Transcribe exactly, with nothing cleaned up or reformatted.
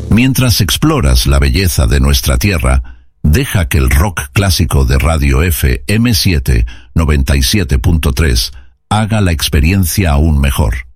Mientras exploras la belleza de nuestra tierra, deja que el rock clásico de Radio F M siete noventa y siete punto tres haga la experiencia aún mejor.